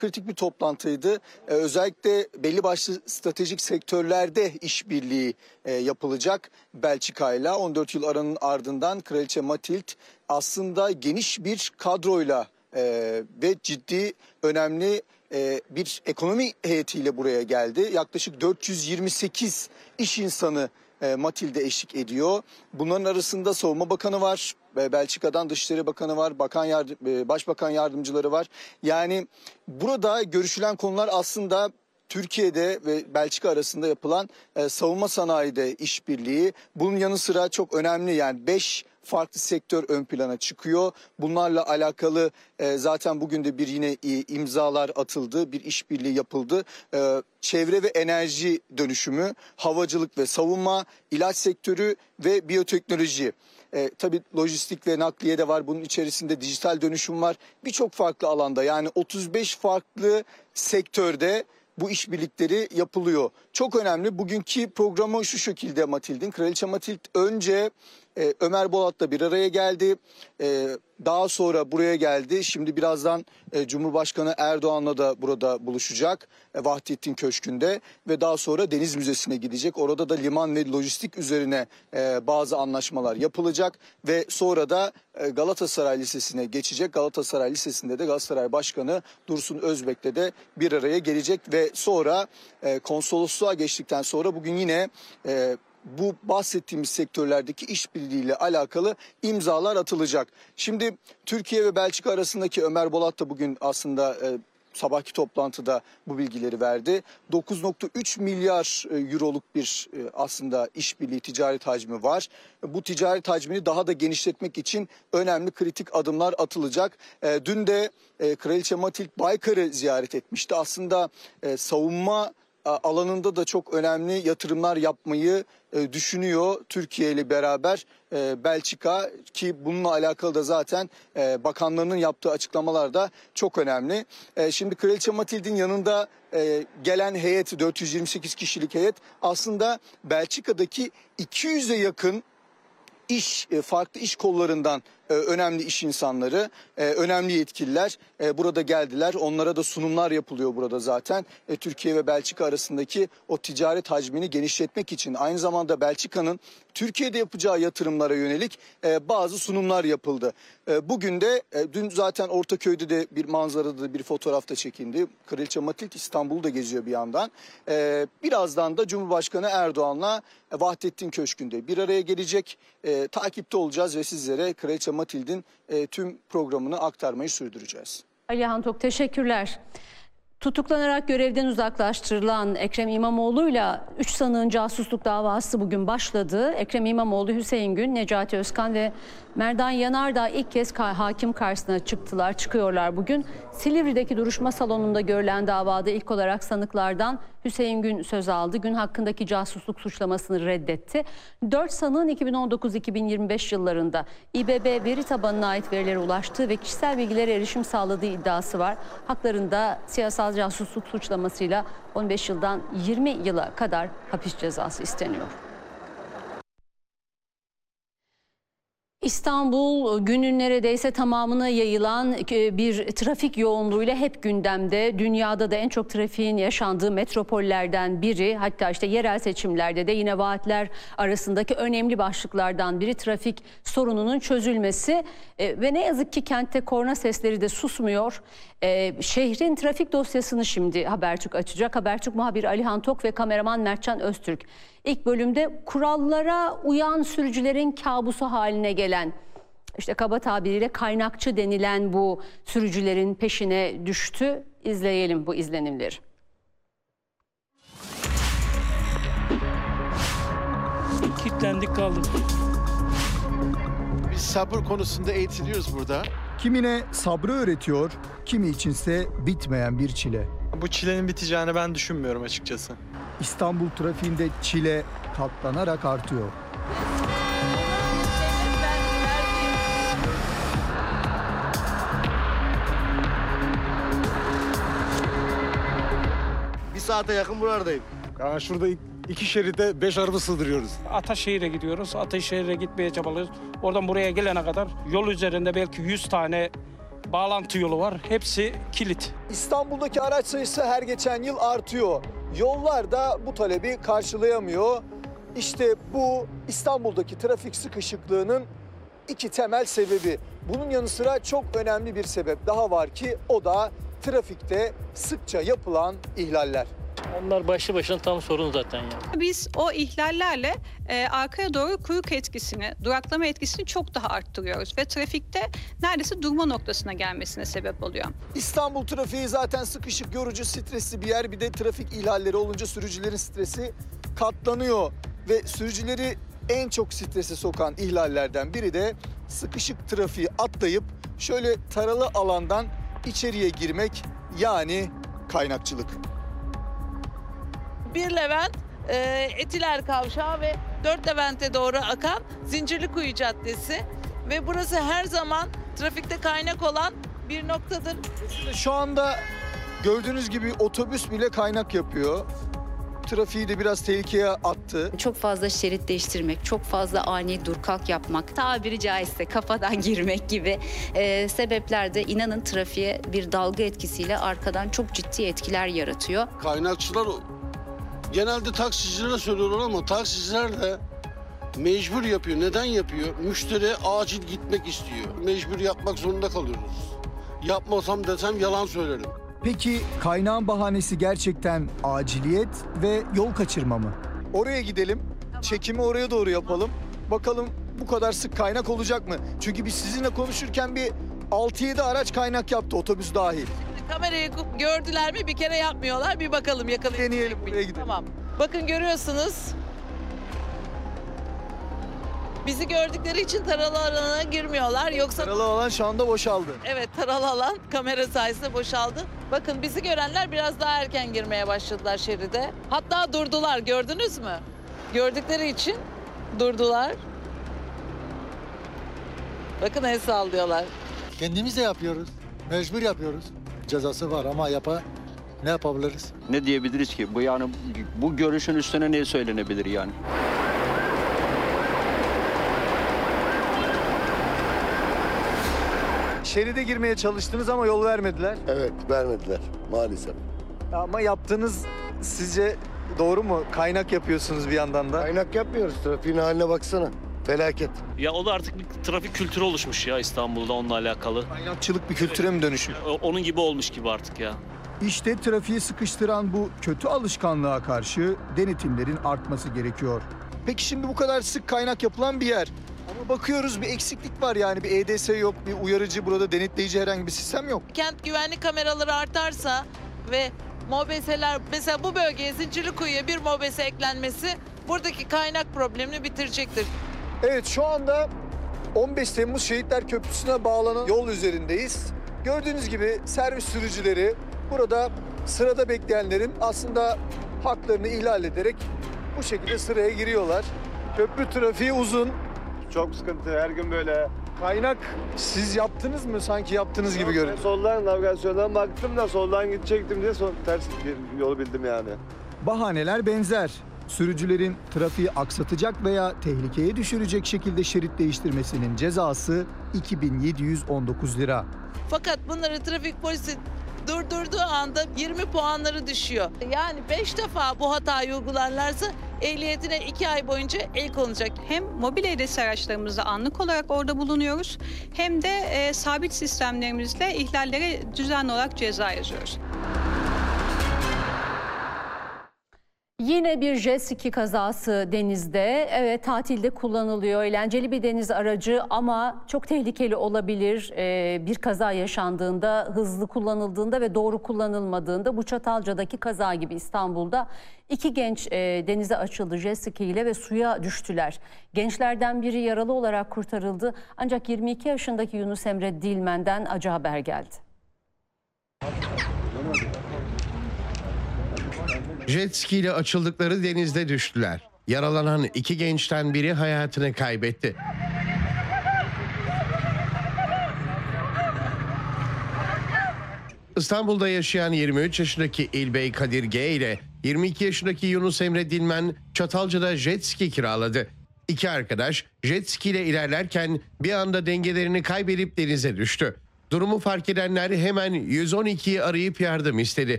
kritik bir toplantıydı. Özellikle belli başlı stratejik sektörlerde işbirliği yapılacak Belçika'yla. 14 yıl aranın ardından Kraliçe Matilde aslında geniş bir kadroyla ve ciddi, önemli bir ekonomi heyetiyle buraya geldi. Yaklaşık 428 iş insanı Matilde eşlik ediyor. Bunların arasında Savunma Bakanı var, Belçika'dan Dışişleri Bakanı var, Başbakan yardımcıları var. Yani burada görüşülen konular aslında Türkiye'de ve Belçika arasında yapılan savunma sanayide işbirliği. Bunun yanı sıra çok önemli, yani 5 farklı sektör ön plana çıkıyor. Bunlarla alakalı zaten bugün de yine imzalar atıldı, bir işbirliği yapıldı. Çevre ve enerji dönüşümü, havacılık ve savunma, ilaç sektörü ve biyoteknoloji. Tabii lojistik ve nakliye de var. Bunun içerisinde dijital dönüşüm var. Birçok farklı alanda, yani 35 farklı sektörde bu işbirlikleri yapılıyor. Çok önemli. Bugünkü programı şu şekilde Matilde'in. Kraliçe Matilde önce Ömer Bolat'la bir araya geldi. Daha sonra buraya geldi. Şimdi birazdan Cumhurbaşkanı Erdoğan'la da burada buluşacak. Vahdettin Köşkü'nde ve daha sonra Deniz Müzesi'ne gidecek. Orada da liman ve lojistik üzerine bazı anlaşmalar yapılacak. Ve sonra da Galatasaray Lisesi'ne geçecek. Galatasaray Lisesi'nde de Galatasaray Başkanı Dursun Özbek'le de bir araya gelecek. Ve sonra konsolosluğa geçtikten sonra bugün yine bu bahsettiğimiz sektörlerdeki işbirliğiyle alakalı imzalar atılacak. Şimdi Türkiye ve Belçika arasındaki, Ömer Bolat da bugün aslında sabahki toplantıda bu bilgileri verdi. 9,3 milyar euroluk bir aslında işbirliği, ticaret hacmi var. Bu ticaret hacmini daha da genişletmek için önemli kritik adımlar atılacak. Dün de Kraliçe Matilde Baykar'ı ziyaret etmişti. Aslında savunma alanında da çok önemli yatırımlar yapmayı düşünüyor Türkiye ile beraber Belçika, ki bununla alakalı da zaten bakanlarının yaptığı açıklamalar da çok önemli. Şimdi Kraliçe Matilde'in yanında gelen heyet, 428 kişilik heyet, aslında Belçika'daki 200'e yakın farklı iş kollarından önemli iş insanları, önemli yetkililer burada geldiler. Onlara da sunumlar yapılıyor burada zaten. Türkiye ve Belçika arasındaki o ticaret hacmini genişletmek için, aynı zamanda Belçika'nın Türkiye'de yapacağı yatırımlara yönelik bazı sunumlar yapıldı. Bugün de, dün zaten Ortaköy'de de bir manzarada bir fotoğrafta çekildi. Kraliçe Matilde İstanbul'u da geziyor bir yandan. Birazdan da Cumhurbaşkanı Erdoğan'la Vahdettin Köşkü'nde bir araya gelecek. Takipte olacağız ve sizlere Kraliçe Matilde'in tüm programını aktarmayı sürdüreceğiz. Alihan Tok, teşekkürler. Tutuklanarak görevden uzaklaştırılan Ekrem İmamoğlu'yla 3 sanığın casusluk davası bugün başladı. Ekrem İmamoğlu, Hüseyin Gün, Necati Özkan ve Merdan Yanardağ ilk kez hakim karşısına çıkıyorlar bugün. Silivri'deki duruşma salonunda görülen davada ilk olarak sanıklardan Hüseyin Gün söz aldı. Gün hakkındaki casusluk suçlamasını reddetti. 4 sanığın 2019-2025 yıllarında İBB veri tabanına ait verilere ulaştığı ve kişisel bilgilere erişim sağladığı iddiası var. Haklarında siyasal casusluk suçlamasıyla 15 yıldan 20 yıla kadar hapis cezası isteniyor. İstanbul günün neredeyse tamamına yayılan bir trafik yoğunluğuyla hep gündemde. Dünyada da en çok trafiğin yaşandığı metropollerden biri. Hatta işte yerel seçimlerde de yine vaatler arasındaki önemli başlıklardan biri trafik sorununun çözülmesi. Ve ne yazık ki kentte korna sesleri de susmuyor. Şehrin trafik dosyasını şimdi Habertürk açacak. Habertürk muhabiri Alihan Tok ve kameraman Mertcan Öztürk. İlk bölümde kurallara uyan sürücülerin kabusu haline gelen, işte kaba tabiriyle kaynakçı denilen bu sürücülerin peşine düştü. İzleyelim bu izlenimleri. Kilitlendik kaldık. Biz sabır konusunda eğitiliyoruz burada. Kimine sabrı öğretiyor, kimi içinse bitmeyen bir çile. Bu çilenin biteceğini ben düşünmüyorum açıkçası. İstanbul trafiğinde çile katlanarak artıyor. Bir saate yakın buralardayım. Yani şurada 2 şeride 5 araba sığdırıyoruz. Ataşehir'e gidiyoruz. Ataşehir'e gitmeye çabalıyoruz. Oradan buraya gelene kadar yol üzerinde belki 100 tane bağlantı yolu var. Hepsi kilit. İstanbul'daki araç sayısı her geçen yıl artıyor. Yollar da bu talebi karşılayamıyor. İşte bu İstanbul'daki trafik sıkışıklığının iki temel sebebi. Bunun yanı sıra çok önemli bir sebep daha var ki o da trafikte sıkça yapılan ihlaller. Onlar başlı başına tam sorun zaten ya. Biz o ihlallerle arkaya doğru kuyruk etkisini, duraklama etkisini çok daha arttırıyoruz ve trafikte neredeyse durma noktasına gelmesine sebep oluyor. İstanbul trafiği zaten sıkışık, yorucu, stresli bir yer. Bir de trafik ihlalleri olunca sürücülerin stresi katlanıyor ve sürücüleri en çok strese sokan ihlallerden biri de sıkışık trafiği atlayıp şöyle taralı alandan içeriye girmek, yani kaynakçılık. Bir Levent, Etiler Kavşağı ve 4 Levent'e doğru akan Zincirlikuyu Caddesi ve burası her zaman trafikte kaynak olan bir noktadır. Şu anda gördüğünüz gibi otobüs bile kaynak yapıyor. Trafiği de biraz tehlikeye attı. Çok fazla şerit değiştirmek, çok fazla ani dur kalk yapmak, tabiri caizse kafadan girmek gibi sebepler de inanın trafiğe bir dalga etkisiyle arkadan çok ciddi etkiler yaratıyor. Kaynakçılar genelde taksicilere söylüyorlar ama taksiciler de mecbur yapıyor. Neden yapıyor? Müşteri acil gitmek istiyor. Mecbur yapmak zorunda kalıyoruz. Yapmasam desem yalan söylerim. Peki kaynağın bahanesi gerçekten aciliyet ve yol kaçırma mı? Oraya gidelim, çekimi oraya doğru yapalım. Bakalım bu kadar sık kaynak olacak mı? Çünkü biz sizinle konuşurken bir 6-7 araç kaynak yaptı, otobüs dahil. Kamerayı gördüler mi bir kere yapmıyorlar. Bir bakalım yakalayalım. Deneyelim, buraya gidelim. Tamam. Bakın görüyorsunuz. Bizi gördükleri için taralı alana girmiyorlar. Yoksa Taralı alan şu anda boşaldı. evet, taralı alan kamera sayesinde boşaldı. Bakın bizi görenler biraz daha erken girmeye başladılar şeride. Hatta durdular, gördünüz mü? Gördükleri için durdular. Bakın el sallıyorlar. Kendimiz de yapıyoruz. Mecbur yapıyoruz. Cezası var ama ne yapabiliriz? Ne diyebiliriz ki? Bu yani bu görüşün üstüne ne söylenebilir yani? Şeride girmeye çalıştınız ama yol vermediler. Evet, vermediler maalesef. Ama yaptığınız sizce doğru mu? Kaynak yapıyorsunuz bir yandan da. Kaynak yapmıyoruz. Trafiğin haline baksana. Felaket. Ya o da artık bir trafik kültürü oluşmuş ya İstanbul'da onunla alakalı. Kaynakçılık bir kültüre mi dönüşüyor? Onun gibi olmuş gibi artık ya. İşte trafiği sıkıştıran bu kötü alışkanlığa karşı denetimlerin artması gerekiyor. Peki şimdi bu kadar sık kaynak yapılan bir yer. Ama bakıyoruz bir eksiklik var, yani bir EDS yok, bir uyarıcı, burada denetleyici herhangi bir sistem yok. Kent güvenlik kameraları artarsa ve mobeseler, mesela bu bölgeye Zincirlikuyu'ya bir mobese eklenmesi buradaki kaynak problemini bitirecektir. Evet, şu anda 15 Temmuz Şehitler Köprüsü'ne bağlanan yol üzerindeyiz. Gördüğünüz gibi servis sürücüleri burada sırada bekleyenlerin aslında haklarını ihlal ederek bu şekilde sıraya giriyorlar. Köprü trafiği uzun. Çok sıkıntı, her gün böyle. Kaynak siz yaptınız mı? Sanki yaptınız gibi görünüyor. Soldan navigasyondan baktım da soldan gidecektim diye ters bir yolu bildim yani. Bahaneler benzer. Sürücülerin trafiği aksatacak veya tehlikeye düşürecek şekilde şerit değiştirmesinin cezası 2719 lira. Fakat bunları trafik polisi durdurduğu anda 20 puanları düşüyor. Yani 5 defa bu hatayı uygularlarsa ehliyetine 2 ay boyunca el konacak. Hem mobil EDS araçlarımızda anlık olarak orada bulunuyoruz hem de sabit sistemlerimizle ihlallere düzenli olarak ceza yazıyoruz. Yine bir jet ski kazası denizde. Evet, tatilde kullanılıyor. Eğlenceli bir deniz aracı ama çok tehlikeli olabilir. Bir kaza yaşandığında, hızlı kullanıldığında ve doğru kullanılmadığında, bu Çatalca'daki kaza gibi İstanbul'da 2 genç denize açıldı jet ski ile ve suya düştüler. Gençlerden biri yaralı olarak kurtarıldı. Ancak 22 yaşındaki Yunus Emre Dilmen'den acı haber geldi. Jet ski ile açıldıkları denizde düştüler. Yaralanan 2 gençten biri hayatını kaybetti. İstanbul'da yaşayan 23 yaşındaki İlbey Kadir G ile 22 yaşındaki Yunus Emre Dilmen Çatalca'da jet ski kiraladı. 2 arkadaş jet ski ile ilerlerken bir anda dengelerini kaybedip denize düştü. Durumu fark edenler hemen 112'yi arayıp yardım istedi.